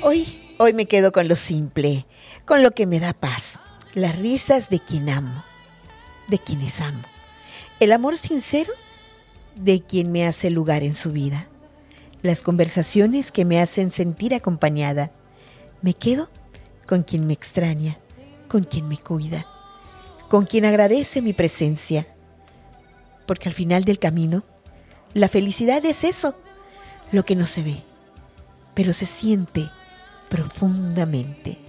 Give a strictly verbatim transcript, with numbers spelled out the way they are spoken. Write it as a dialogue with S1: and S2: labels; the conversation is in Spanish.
S1: Hoy, hoy me quedo con lo simple, con lo que me da paz. Las risas de quien amo, de quienes amo. El amor sincero de quien me hace lugar en su vida. Las conversaciones que me hacen sentir acompañada. Me quedo con quien me extraña, con quien me cuida, con quien agradece mi presencia. Porque al final del camino, la felicidad es eso, lo que no se ve, pero se siente profundamente.